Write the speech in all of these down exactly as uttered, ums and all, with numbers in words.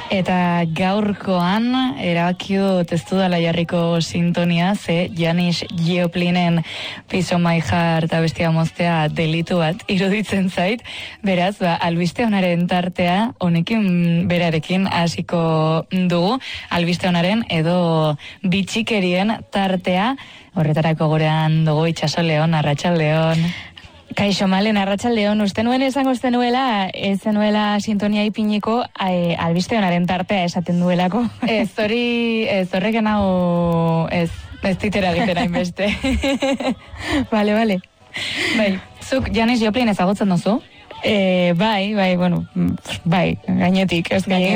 Eta gaurkoan erabaki dut ez dudala jarriko sintonia, ze Janis Joplinen Piece of My Heart eta bestia moztea delitu bat iruditzen zait. Beraz, ba, albiste honaren tartea, honekin berarekin hasiko dugu, albiste honaren edo bitxikerien tartea, horretarako gurean dugu Itxaso Leon, Arratsaldeon. Kaixo Malen, Arratsaldeon, uste nuen esango uste nuela, ez nuela sintonia ipiniko e, albiste honaren tartea esaten duelako. Ez, hori, ez horreken hau, ez, ez titera egitera inbeste. Bale, bale. Bai, zuk Janis Joplin ezagutzen duzu? E, bai, bai, bueno, bai, gainetik, ez gainetik,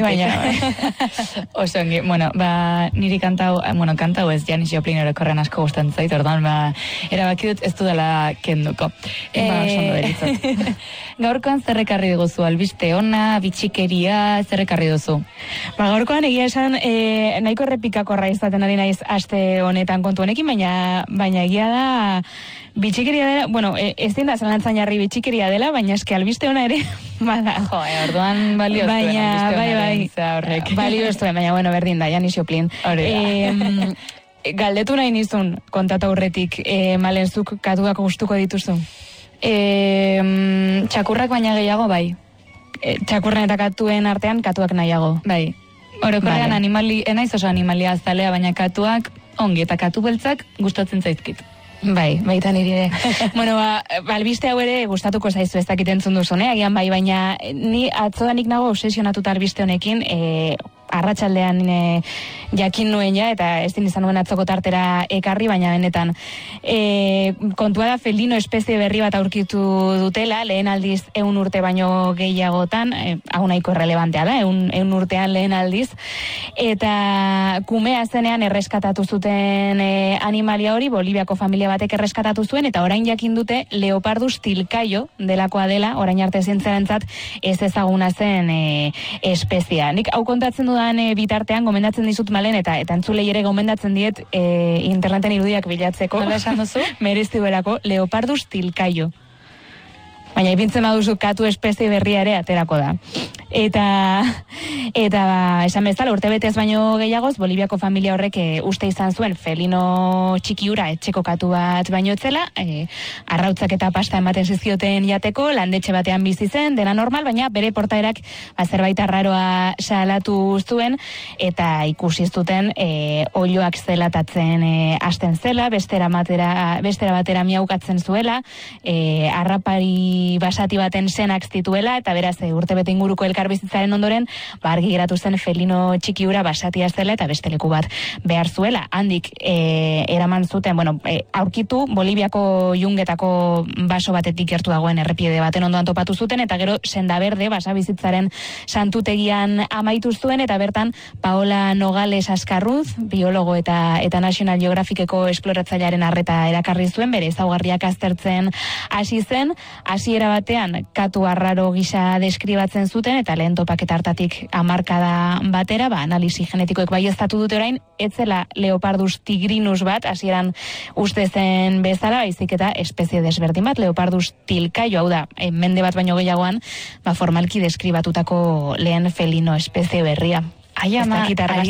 baina. Oso ongi, bueno, ba, niri kantau, bueno, kantau ez Janis Joplin orokorren asko gustatzen zait, ordan, ba, erabaki dut ez dudala kenduko. E, ba, oso ondo deritzat. Gaurkoan zerrekarri duzu, albiste ona, bitxikeria, zerrekarri duzu? Ba, gaurkoan egia esan, e, nahiko errepikakorra izaten ari naiz aste honetan kontu honekin, baina, baina egia da, bitxikeria dela, bueno, ez din da zalantzan jarri bitxikeria dela, baina eske albiste ona ere, bada. Jo, e, orduan balio zuen albiste bai, onaren za horrek. Balio zuen, baina, bueno, berdin da, Janis Joplin. E, galdetu nahi nizun, kontatu aurretik, e, Malenzuk katuak gustuko dituzu? E, txakurrak baina gehiago, bai. E, txakurren eta katuen artean, katuak nahiago. Bai. Orokorrean vale. Animali, enaiz oso animalia azalea, baina katuak ongi eta katu beltzak gustatzen zaizkit. Bai, baita niri ere. Bueno, ba, albiste hau ere gustatuko zaizu ez dakit entzun duzun, eh? Agian bai, baina ni atzodanik nago obsesionatuta albiste honekin, eh, arratsaldean e, jakin nuen ja, eta ez din izan nuen atzoko tartera ekarri, baina benetan. E, kontua da felino espezie berri bat aurkitu dutela, lehen aldiz eun urte baino gehiagotan, e, hau nahiko errelevantea da, eun, eun urtean lehen aldiz, eta kumea zenean erreskatatu zuten e, animalia hori, Boliviako familia batek erreskatatu zuen, eta orain jakin dute Leopardus tilkaio delakoa dela, orain arte zientziarentzat ez ezaguna zen e, espezia. Nik hau kontatzen dudan e, bitartean gomendatzen dizut Malen, eta eta entzulei ere gomendatzen diet e, interneten irudiak bilatzeko. Nola esan duzu? Merezti duelako Leopardus tilkaio. Baina ipintzen baduzu katu espezie berria ere aterako da. Eta, eta ba, esan bezala, urte betez baino gehiagoz, Boliviako familia horrek e, uste izan zuen felino txikiura etxeko katu bat baino etzela, e, arrautzak eta pasta ematen zizkioten jateko, landetxe batean bizi zen, dena normal, baina bere portaerak ba, zerbait arraroa salatu zuen, eta ikusi zuten e, oiloak zelatatzen e, hasten zela, bestera, matera, bestera batera miaukatzen zuela, e, arrapari basati baten senak zituela, eta beraz e, urte bete inguruko elkarbizitzaren ondoren, ba, argi geratu zen felino txikiura basatia zela eta beste leku bat behar zuela. Handik e, eraman zuten, bueno, e, aurkitu Boliviako jungetako baso batetik gertu dagoen errepiede baten ondoan topatu zuten, eta gero senda berde basabizitzaren santutegian amaitu zuen, eta bertan Paola Nogales Askarruz, biologo eta eta National Geographiceko esploratzailearen arreta erakarri zuen, bere ezaugarriak aztertzen hasi zen, hasiera batean katu arraro gisa deskribatzen zuten, eta lehen topaketa hartatik hamarkada batera, ba, analisi genetikoek baieztatu dute orain, etzela Leopardus tigrinus bat, hasieran uste zen bezala, baizik eta espezie desberdin bat, Leopardus tilkaio, hau da, e, mende bat baino gehiagoan, ba, formalki deskribatutako lehen felino espezie berria. Ai, ama,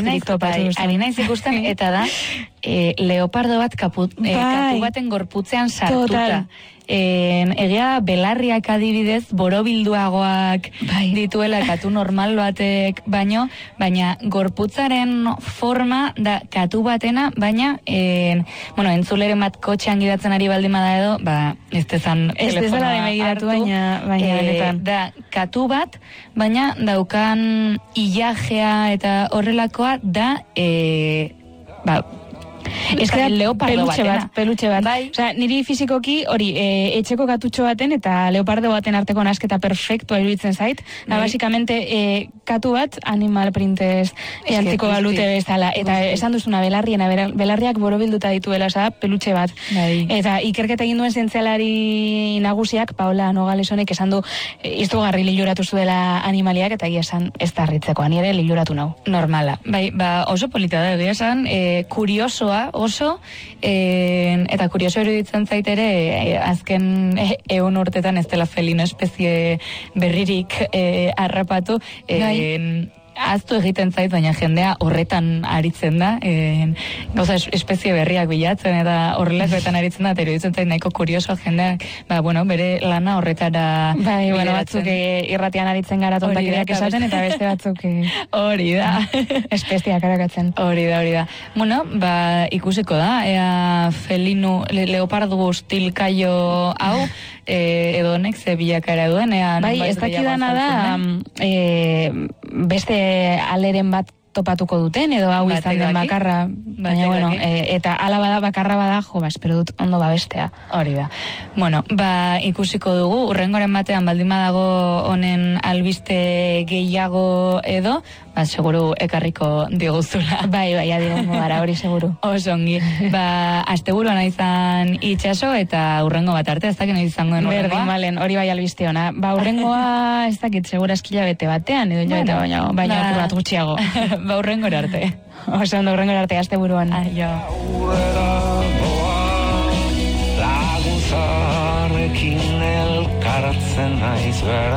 ari naiz ikusten, eta da, e, leopardo bat kaput, e, katu baten gorputzean sartuta. Total. E, egia belarriak adibidez borobilduagoak bai. Dituela katu normal batek baino, baina gorputzaren forma da katu batena, baina e, bueno, entzuleren bat kotxean gidatzen ari baldin bada edo, ba, ez dezan telefonoa hartu, baina, baina e, da katu bat, baina daukan ilajea eta horrelakoa da e, ba, Ez da leopardo pelutxe bat, pelutxe bat. Bai. Osea, niri fisikoki hori e, etxeko katutxo baten eta leopardo baten arteko nasketa perfektua iruditzen zait. Da, basikamente, e, katu bat animal printez jantziko balute bezala. Eta guzti. Esan duzuna belarriena, belarriak borobilduta dituela, oza, pelutxe bat. Bai. Eta ikerketa egin duen zientzialari nagusiak, Paola Nogalesonek esan du, e, izugarri liluratu zuela animaliak, eta egia esan ez da harritzeko, ani ere liluratu nau. Normala. Bai, ba, oso polita da, egia esan, e, kuriosoa oso, e, eta kurioso eruditzen zaitere, e, azken e, eun urtetan ez dela felino espezie berririk e, harrapatu, e, aztu egiten zait, baina jendea horretan aritzen da, e, gauza espezie berriak bilatzen, eta horrelakoetan aritzen da, eta iruditzen zait nahiko kurioso jendeak, ba, bueno, bere lana horretara bai, bueno, batzuk e, irratian aritzen gara tontakeriak esaten, eta beste batzuk e, hori da espeziak arakatzen. Hori da, hori da. Bueno, ba, ikusiko da, ea felinu, le, leopardu stilkaio hau, e, edo honek ze bilakaera duen, ea... Bai, ez dakidana da, e, beste aleren bat topatuko duten, edo hau izan den bakarra, baina, bueno, e, eta ala bada bakarra bada, jo, ba, espero dut ondo babestea. Hori da. Bueno, ba, ikusiko dugu, urrengoren batean baldin badago honen albiste gehiago edo, ba, seguru ekarriko diguzula. Bai, bai, adigongo gara, hori seguru. Osongi. Ba, asteburuan izan itxaso, eta urrengo bat arte, ez dakit noiz izango den urrengoa. Berdin, malen, hori bai albiste ona. Ba, urrengoa, ez dakit, segura eskila bete batean, edo bueno, baina, baina ba, apur bat gutxiago. Ba, urrengora arte. Oso ondo, urrengora arte, asteburuan. Aio. Lagun zaharrekin elkartzen naiz